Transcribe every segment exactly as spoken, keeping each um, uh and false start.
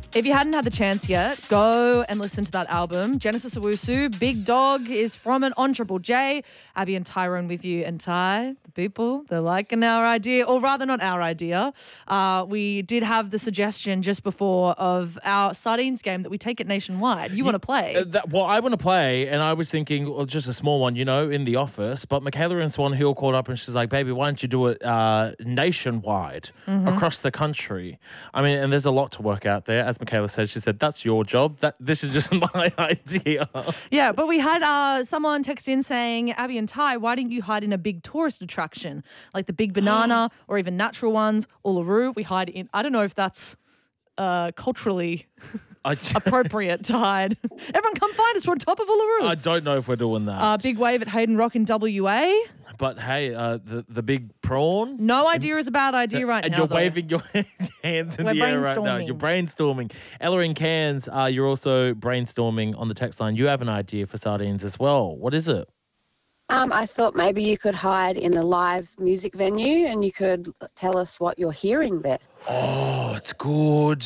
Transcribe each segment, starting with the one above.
If you hadn't had the chance yet, go and listen to that album. Genesis Owusu, Big Dog is from it on Triple J. Abby and Tyrone with you. And Ty, the people, they're liking our idea, or rather not our idea. Uh, we did have the suggestion just before of our Sardines game that we take it nationwide. You want to play? Uh, that, well, I want to play, and I was thinking, well, just a small one, you know, in the office. But Michaela and Swan Hill called up and she's like, baby, why don't you do it uh, nationwide, mm-hmm. across the country? I mean, and there's a lot to work out there. As Michaela said, she said, that's your job. That This is just my idea. Yeah, but we had uh, someone text in saying, Abby and Ty, why didn't you hide in a big tourist attraction like the Big Banana or even natural ones, Uluru? We hide in, I don't know if that's uh, culturally appropriate to hide. Everyone come find us. We're on top of Uluru. I don't know if we're doing that. Uh, big wave at Hayden Rock in W A. But hey, uh, the, the big prawn. No idea is a bad idea right and now. And you're though. waving your hands in We're the air right now. You're brainstorming. Ella in Cairns, uh, you're also brainstorming on the text line. You have an idea for sardines as well. What is it? Um, I thought maybe you could hide in a live music venue and you could tell us what you're hearing there. Oh, it's good.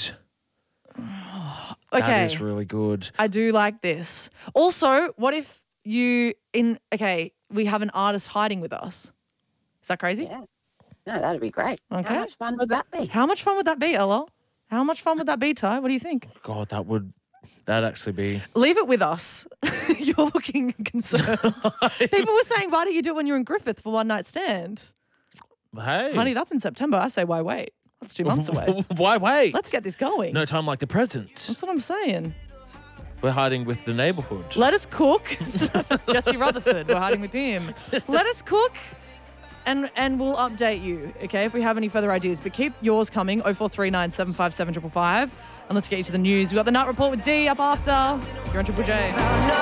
Okay. That is really good. I do like this. Also, what if you in okay, we have an artist hiding with us? Is that crazy? Yeah. No, that'd be great. Okay. How much fun would that be? How much fun would that be, Ella? How much fun would that be, Ty? What do you think? God, that would that'd actually be. Leave it with us. You're looking concerned. People were saying, why don't you do it when you're in Griffith for one night stand? Hey. Honey, that's in September. I say, why wait? That's two months away. Why wait? Let's get this going. No time like the present. That's what I'm saying. We're hiding with the neighbourhood. Let us cook. Jesse Rutherford, we're hiding with him. Let us cook and and we'll update you, okay, if we have any further ideas. But keep yours coming, oh four three nine, seven five seven, five five five. And let's get you to the news. We've got the Nut Report with D up after. You're on Triple J.